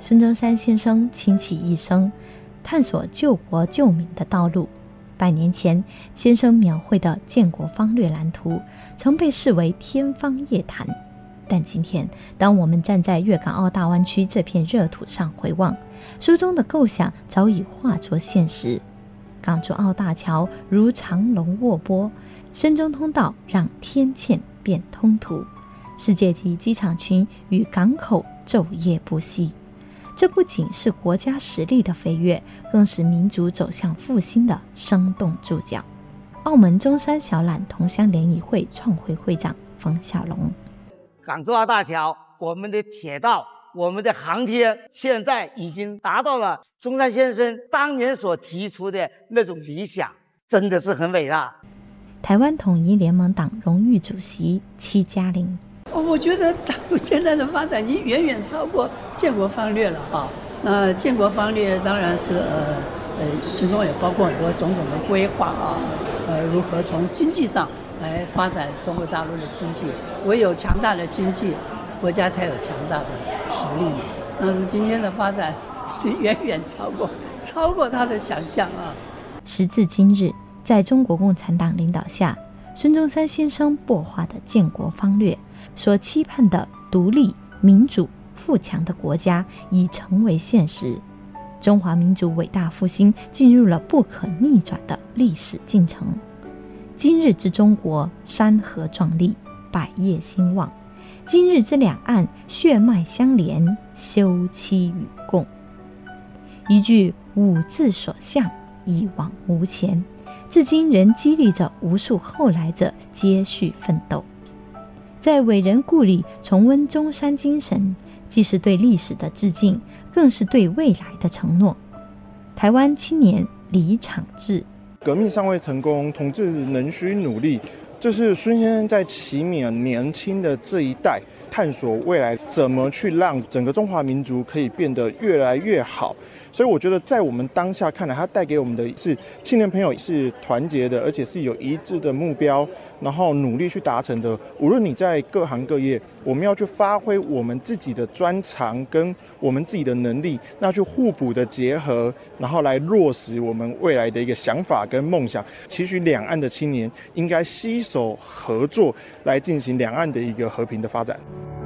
孙中山先生倾其一生，探索救国救民的道路。100年前，先生描绘的建国方略蓝图曾被视为天方夜谭。但今天，当我们站在粤港澳大湾区这片热土上回望，书中的构想早已化作现实。港珠澳大桥如长龙卧波，深中通道让天堑变通途，世界级机场群与港口昼夜不息。这不仅是国家实力的飞跃，更是民族走向复兴的生动注脚。澳门中山小榄同乡联谊会创会会长冯小龙： 港珠澳大桥，我们的铁道，我们的航天，现在已经达到了中山先生当年所提出的那种理想，真的是很伟大。 台湾统一联盟党荣誉主席戚家麟： 我觉得大陆现在的发展已经远远超过建国方略了啊。那建国方略当然是其中也包括很多种种的规划啊，如何从经济上来发展中国大陆的经济，唯有强大的经济，国家才有强大的实力嘛。那是今天的发展是远远超过他的想象啊。 时至今日，在中国共产党领导下，孙中山先生擘画的建国方略所期盼的独立、民主、富强的国家已成为现实。中华民族伟大复兴进入了不可逆转的历史进程。今日之中国，山河壮丽，百业兴旺；今日之两岸，血脉相连，休戚与共。一句五字所向，一往无前，至今仍激励着无数后来者接续奋斗。在伟人故里重温中山精神，既是对历史的致敬，更是对未来的承诺。台湾青年李昶志： 革命尚未成功，统治仍需努力。这是孙先生在启勉年轻的这一代，探索未来怎么去让整个中华民族可以变得越来越好。所以我觉得在我们当下看来，他带给我们的是青年朋友是团结的，而且是有一致的目标，然后努力去达成的。无论你在各行各业，我们要去发挥我们自己的专长跟我们自己的能力，那去互补的结合，然后来落实我们未来的一个想法跟梦想。期许两岸的青年应该携手合作，来进行两岸的一个和平的发展。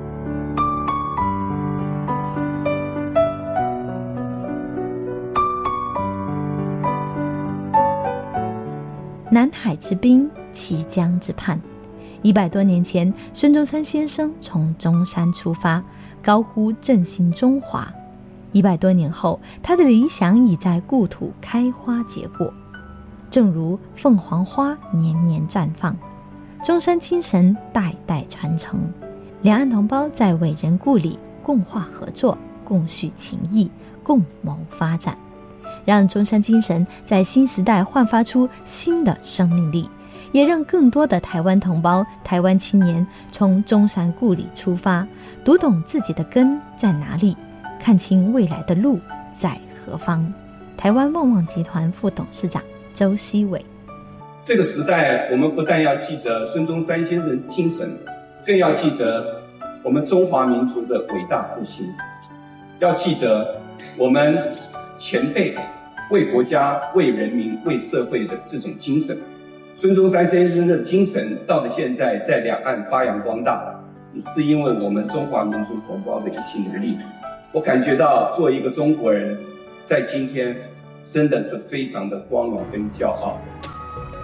南海之滨，綦江之畔。100多年前，孙中山先生从中山出发，高呼振兴中华。100多年后，他的理想已在故土开花结果。正如凤凰花年年绽放，中山精神代代传承。两岸同胞在伟人故里共话合作，共叙情谊，共谋发展，让中山精神在新时代焕发出新的生命力，也让更多的台湾同胞、台湾青年从中山故里出发，读懂自己的根在哪里，看清未来的路在何方。台湾旺旺集团副董事长周希伟： 这个时代，我们不但要记得孙中山先生精神，更要记得我们中华民族的伟大复兴，要记得我们前辈为国家、为人民、为社会的这种精神。孙中山先生的精神到了现在在两岸发扬光大，也是因为我们中华民族同胞的一起努力。我感觉到做一个中国人，在今天真的是非常的光荣跟骄傲。